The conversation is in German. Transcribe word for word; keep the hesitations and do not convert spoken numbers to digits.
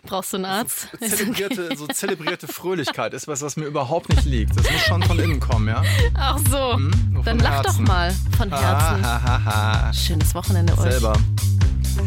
Brauchst du einen Arzt? So zelebrierte, so zelebrierte Fröhlichkeit ist was, was mir überhaupt nicht liegt. Das muss schon von innen kommen, ja? Ach so, hm? dann lach Herzen. doch mal von Herzen. Ah, ha, ha, ha. Schönes Wochenende euch. Selber.